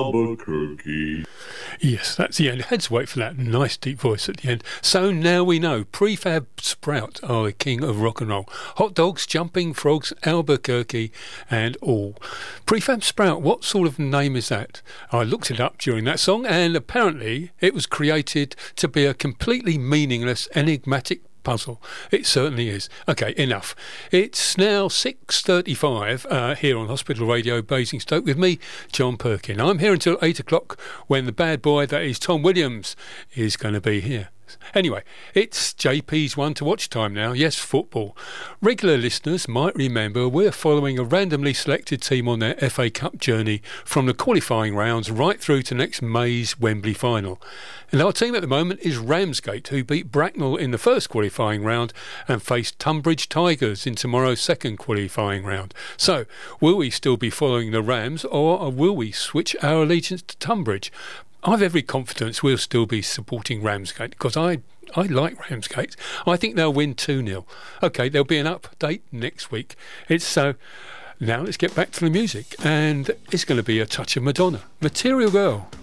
Albuquerque. Yes, that's the end. I had to wait for that nice deep voice at the end. So now we know Prefab Sprout are the king of rock and roll. Hot dogs, jumping frogs, Albuquerque and all. Prefab Sprout, what sort of name is that? I looked it up during that song and apparently it was created to be a completely meaningless, enigmatic puzzle. It certainly is. Okay, enough. It's now 6:35 here on Hospital Radio Basingstoke with me, John Perkin. I'm here until 8 o'clock when the bad boy that is Tom Williams is going to be here. Anyway, it's JP's one to watch time now. Yes, football. Regular listeners might remember we're following a randomly selected team on their FA Cup journey from the qualifying rounds right through to next May's Wembley final. And our team at the moment is Ramsgate, who beat Bracknell in the first qualifying round and faced Tunbridge Tigers in tomorrow's second qualifying round. So, will we still be following the Rams or will we switch our allegiance to Tunbridge? I've every confidence we'll still be supporting Ramsgate because I like Ramsgate. I think they'll win 2-0. OK, there'll be an update next week. Now let's get back to the music. And it's going to be a touch of Madonna. Material Girl.